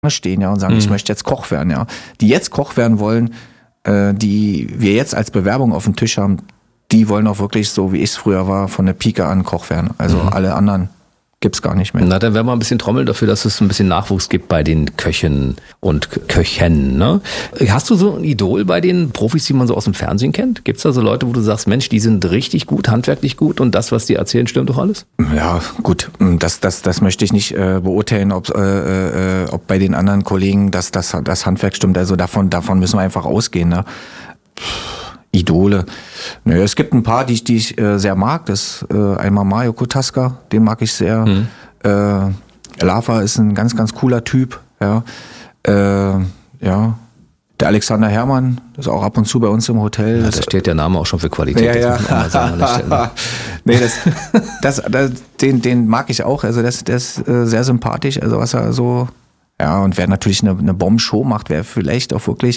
stehen, ja, und sagen, ich möchte jetzt Koch werden, ja. Die jetzt Koch werden wollen, die wir jetzt als Bewerbung auf dem Tisch haben, die wollen auch wirklich, so wie ich es früher war, von der Pike an Koch werden. Also alle anderen gibt's gar nicht mehr. Na, dann werden wir ein bisschen trommeln dafür, dass es ein bisschen Nachwuchs gibt bei den Köchen und Köchen, ne? Hast du so ein Idol bei den Profis, die man so aus dem Fernsehen kennt? Gibt's da so Leute, wo du sagst, Mensch, die sind richtig gut, handwerklich gut und das, was die erzählen, stimmt doch alles? Ja, gut. Das möchte ich nicht beurteilen, ob bei den anderen Kollegen das Handwerk stimmt. Also davon müssen wir einfach ausgehen, ne? Idole. Naja, es gibt ein paar, die ich sehr mag. Das einmal Mario Kotaska, den mag ich sehr. Lava ist ein ganz, ganz cooler Typ. Ja. Der Alexander Herrmann ist auch ab und zu bei uns im Hotel. Ja, da steht der Name auch schon für Qualität. Ja, das muss man mal sagen an der Stelle. Nee, den mag ich auch. Also der ist sehr sympathisch. Also was er so... Ja, und wer natürlich eine Bombenshow macht, wer vielleicht auch wirklich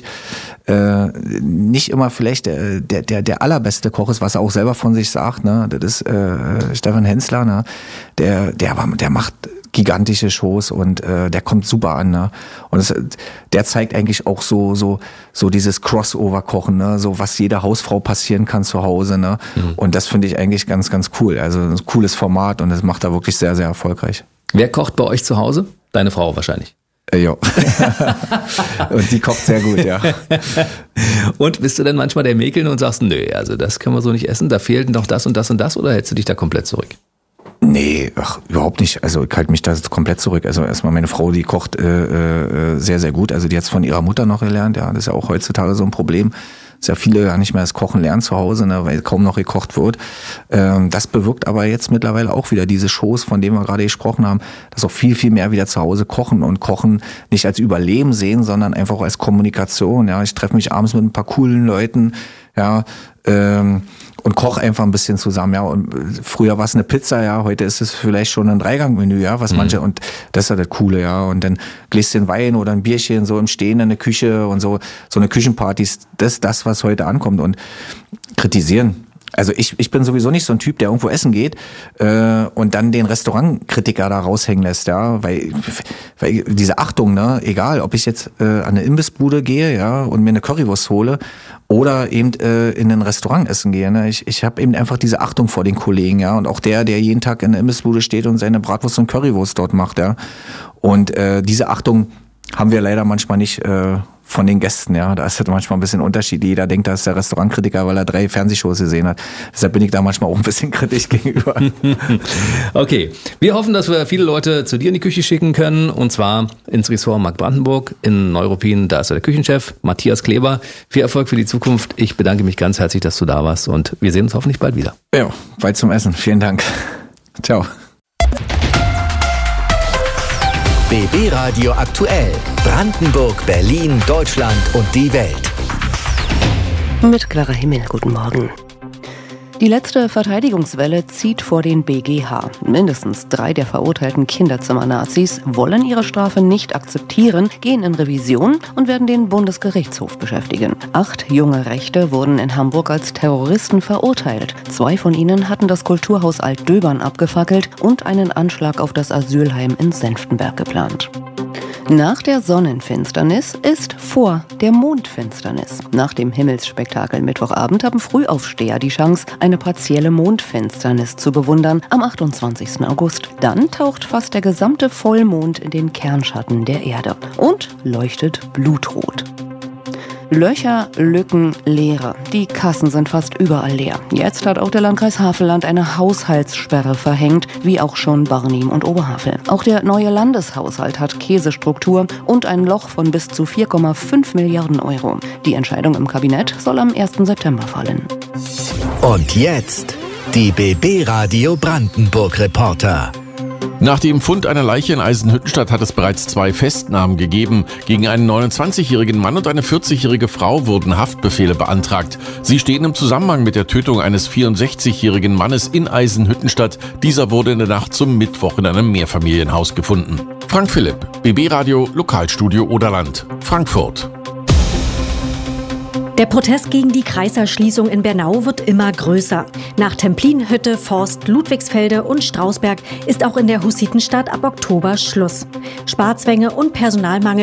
nicht immer vielleicht der allerbeste Koch ist, was er auch selber von sich sagt, ne? Das ist Stefan Hensler, ne? Der macht gigantische Shows und der kommt super an, ne? Und der zeigt eigentlich auch so dieses Crossover-Kochen, ne? So was jeder Hausfrau passieren kann zu Hause, ne? Und das finde ich eigentlich ganz, ganz cool. Also ein cooles Format und das macht er wirklich sehr, sehr erfolgreich. Wer kocht bei euch zu Hause? Deine Frau wahrscheinlich. Ja. Und die kocht sehr gut, ja. Und bist du denn manchmal der Mäkeln und sagst, nö, also das können wir so nicht essen, da fehlt noch das und das und das, oder hältst du dich da komplett zurück? Nee, überhaupt nicht. Also ich halte mich da komplett zurück. Also erstmal meine Frau, die kocht sehr, sehr gut. Also die hat es von ihrer Mutter noch gelernt. Ja, das ist ja auch heutzutage so ein Problem. Sehr viele gar nicht mehr das Kochen lernen zu Hause, ne, weil kaum noch gekocht wird. Das bewirkt aber jetzt mittlerweile auch wieder diese Shows, von denen wir gerade gesprochen haben, dass auch viel, viel mehr wieder zu Hause kochen und Kochen nicht als Überleben sehen, sondern einfach als Kommunikation. Ja, ich treffe mich abends mit ein paar coolen Leuten, ja, und koche einfach ein bisschen zusammen, ja. Und früher war es eine Pizza, ja, heute ist es vielleicht schon ein Dreigangmenü, ja, was manche, und das ist ja das Coole, ja. Und dann Gläschen Wein oder ein Bierchen so im Stehen in der Küche und so eine Küchenparty, das ist das, was heute ankommt. Und kritisieren. Also ich bin sowieso nicht so ein Typ, der irgendwo essen geht und dann den Restaurantkritiker da raushängen lässt, ja, weil diese Achtung, ne, egal, ob ich jetzt an eine Imbissbude gehe, ja, und mir eine Currywurst hole oder eben in ein Restaurant essen gehe, ne, ich habe eben einfach diese Achtung vor den Kollegen, ja, und auch der jeden Tag in der Imbissbude steht und seine Bratwurst und Currywurst dort macht, ja, und diese Achtung haben wir leider manchmal nicht von den Gästen, ja. Da ist halt manchmal ein bisschen Unterschied. Jeder denkt, da ist der Restaurantkritiker, weil er 3 Fernsehshows gesehen hat. Deshalb bin ich da manchmal auch ein bisschen kritisch gegenüber. Okay. Wir hoffen, dass wir viele Leute zu dir in die Küche schicken können. Und zwar ins Ressort Mark Brandenburg in Neuruppin. Da ist der Küchenchef Matthias Kleber. Viel Erfolg für die Zukunft. Ich bedanke mich ganz herzlich, dass du da warst. Und wir sehen uns hoffentlich bald wieder. Ja, bald zum Essen. Vielen Dank. Ciao. BB Radio aktuell. Brandenburg, Berlin, Deutschland und die Welt. Mit Clara Himmel, guten Morgen. Die letzte Verteidigungswelle zieht vor den BGH. Mindestens 3 der verurteilten Kinderzimmer-Nazis wollen ihre Strafe nicht akzeptieren, gehen in Revision und werden den Bundesgerichtshof beschäftigen. 8 junge Rechte wurden in Hamburg als Terroristen verurteilt. 2 von ihnen hatten das Kulturhaus Altdöbern abgefackelt und einen Anschlag auf das Asylheim in Senftenberg geplant. Nach der Sonnenfinsternis ist vor der Mondfinsternis. Nach dem Himmelsspektakel Mittwochabend haben Frühaufsteher die Chance, eine partielle Mondfinsternis zu bewundern am 28. August. Dann taucht fast der gesamte Vollmond in den Kernschatten der Erde und leuchtet blutrot. Löcher, Lücken, Leere. Die Kassen sind fast überall leer. Jetzt hat auch der Landkreis Havelland eine Haushaltssperre verhängt, wie auch schon Barnim und Oberhavel. Auch der neue Landeshaushalt hat Käsestruktur und ein Loch von bis zu 4,5 Milliarden Euro. Die Entscheidung im Kabinett soll am 1. September fallen. Und jetzt die BB Radio Brandenburg Reporter. Nach dem Fund einer Leiche in Eisenhüttenstadt hat es bereits 2 Festnahmen gegeben. Gegen einen 29-jährigen Mann und eine 40-jährige Frau wurden Haftbefehle beantragt. Sie stehen im Zusammenhang mit der Tötung eines 64-jährigen Mannes in Eisenhüttenstadt. Dieser wurde in der Nacht zum Mittwoch in einem Mehrfamilienhaus gefunden. Frank Philipp, BB Radio, Lokalstudio Oderland, Frankfurt. Der Protest gegen die Kreiserschließung in Bernau wird immer größer. Nach Templin, Hütte, Forst, Ludwigsfelde und Strausberg ist auch in der Hussitenstadt ab Oktober Schluss. Sparzwänge und Personalmangel